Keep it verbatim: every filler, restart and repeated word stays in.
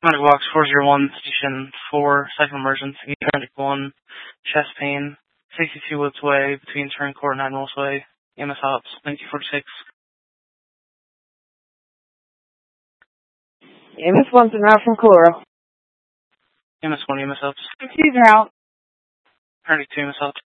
Medical box four zero one, station four, cycle emergency, paramedic one, chest pain, sixty-two Woods Way, between Turn Court and Admiral's Way, E M S Ops, nineteen forty-six. E M S one's en route from Colora. E M S one, E M S Ops. She's en route. Paramedic two, E M S Ops.